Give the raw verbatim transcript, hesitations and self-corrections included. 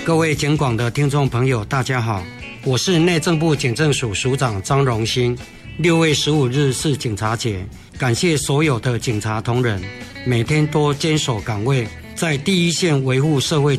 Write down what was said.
各位警广的听众朋友，大家好，我是内政部警政署署长张荣兴。六月十五日是警察节，感谢所有的警察同仁，每天都坚守岗位，在第一线维护社会